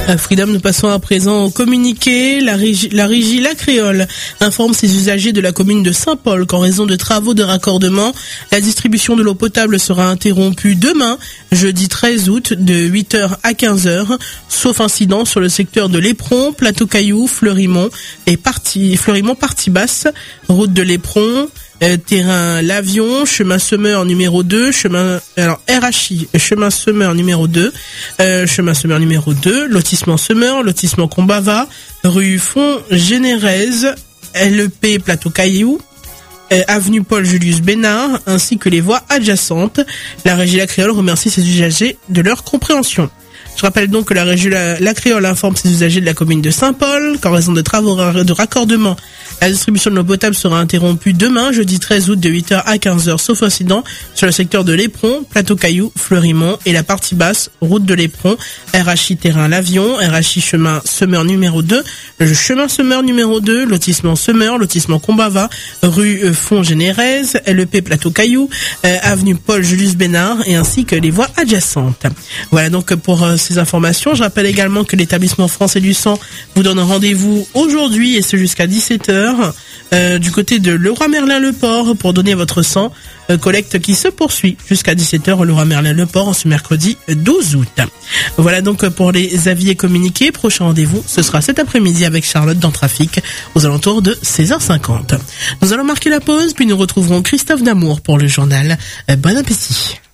Freedom, nous passons à présent au communiqué. La régie La Créole informe ses usagers de la commune de Saint-Paul qu'en raison de travaux de raccordement, la distribution de l'eau potable sera interrompue demain, jeudi 13 août, de 8h à 15h, sauf incident sur le secteur de l'Éperon, Plateau Caillou, Fleurimont partie basse, route de l'Éperon, terrain L'Avion, chemin Semeur numéro 2, RHI, chemin Semeur numéro 2, lotissement Semeur, lotissement Combava, rue Font-Générèse, LEP Plateau Caillou, avenue Paul Julius Bénard, ainsi que les voies adjacentes. La régie La Créole remercie ses usagers de leur compréhension. Je rappelle donc que la régie La Créole informe ses usagers de la commune de Saint-Paul qu'en raison de travaux de raccordement, la distribution de l'eau potable sera interrompue demain, jeudi 13 août, de 8h à 15h, sauf incident sur le secteur de l'Éperon, Plateau Caillou, Fleurimont et la partie basse, route de l'Éperon, RHI terrain L'Avion, RHI chemin Semeur numéro 2, le chemin Semeur numéro 2, lotissement Semeur, lotissement Combava, rue Font-Générèse, LEP Plateau Caillou, avenue Paul Julius Bénard et ainsi que les voies adjacentes. Voilà donc pour ces informations. Je rappelle également que l'établissement français du sang vous donne rendez-vous aujourd'hui et ce jusqu'à 17h du côté de Leroy-Merlin-le-Port pour donner votre sang. Collecte qui se poursuit jusqu'à 17h au Leroy-Merlin-le-Port en ce mercredi 12 août. Voilà donc pour les avis et communiqués. Prochain rendez-vous, ce sera cet après-midi avec Charlotte dans Trafic aux alentours de 16h50. Nous allons marquer la pause puis nous retrouverons Christophe Damour pour le journal. Bon appétit.